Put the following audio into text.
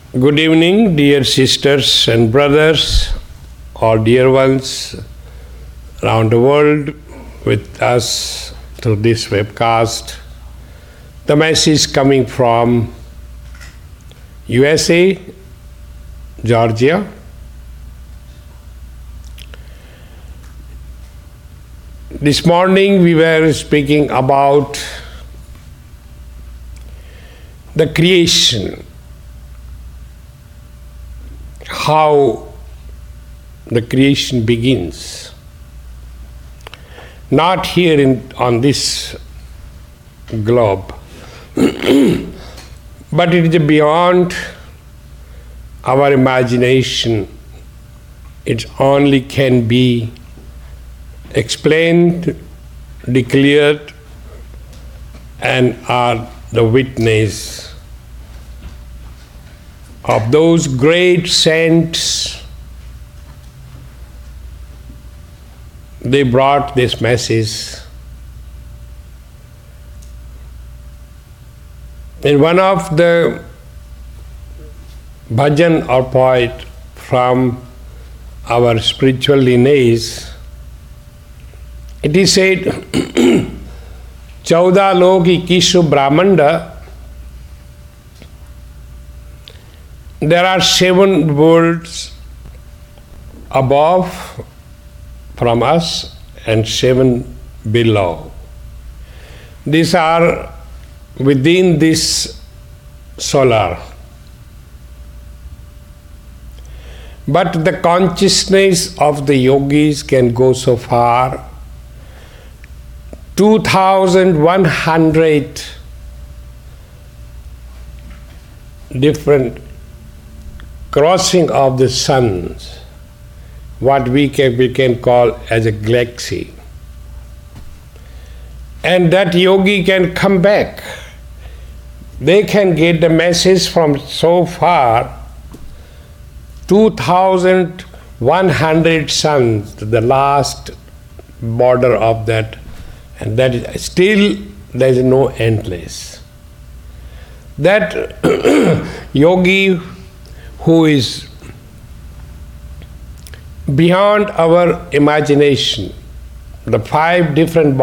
Good evening, dear sisters and brothers, all dear ones around the world with us through this webcast. The message coming from USA, Georgia. This morning we were speaking about the creation, how the creation begins. Not here on this globe, but it is beyond our imagination. It only can be explained, declared, and are the witness of those great saints. They brought this message. In one of the bhajan or poet from our spiritual lineage, it is said, 14 log 21 Brahmanda, there are 7 worlds above from us and 7 below. These are within this solar. But the consciousness of the yogis can go so far, 2,100 different crossing of the suns, what we can call as a galaxy. And that yogi can come back. They can get the message from so far, 2,100 suns, the last border of that, and that is still there is no endless. That yogi who is beyond our imagination, the 5 different